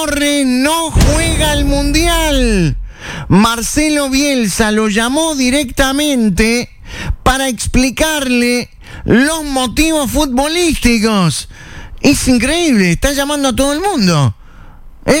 Torres no juega el Mundial. Marcelo Bielsa lo llamó directamente para explicarle los motivos futbolísticos. Es increíble, está llamando a todo el mundo.